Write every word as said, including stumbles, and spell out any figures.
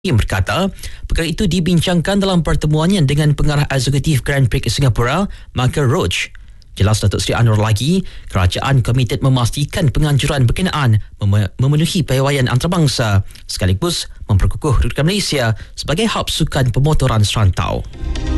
yang berkata perkara itu dibincangkan dalam pertemuannya dengan pengarah eksekutif Grand Prix Singapura, Michael Roach. Jelas Datuk Seri Anwar lagi, kerajaan komited memastikan penganjuran berkenaan mem- memenuhi piawaian antarabangsa sekaligus memperkukuh kedudukan Malaysia sebagai hub sukan pemotoran serantau.